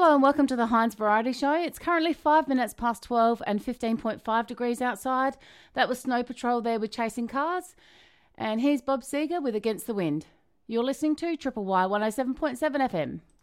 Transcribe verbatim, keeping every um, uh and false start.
Hello and welcome to the Heinz Variety Show. It's currently five minutes past twelve and fifteen point five degrees outside. That was Snow Patrol there with Chasing Cars. And here's Bob Seger with Against the Wind. You're listening to Triple Y one oh seven point seven F M.